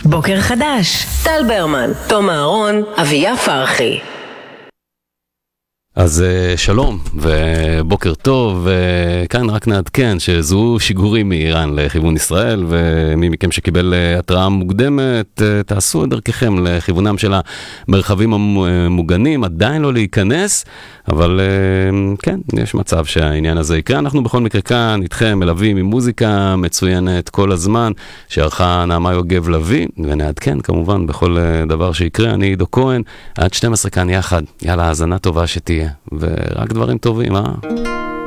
בוקר חדש, טל ברמן, תום אהרון, אביה פרחי. אז שלום ובוקר טוב, כאן רק נעדכן שזו שיגורים מאיראן לכיוון ישראל, ומי מכם שקיבל התראה מוקדמת, תעשו את דרככם לכיוונם של המרחבים המוגנים, עדיין לא להיכנס, אבל כן, יש מצב שהעניין הזה יקרה. אנחנו בכל מקרה כאן איתכם מלווים עם מוזיקה מצוינת כל הזמן, שערכה נעמה יוגב לוי, ונעדכן כמובן בכל דבר שיקרה. אני עידו כהן, עד 12 כאן יחד, יאללה, האזנה טובה שתהיה. ורק דברים טובים,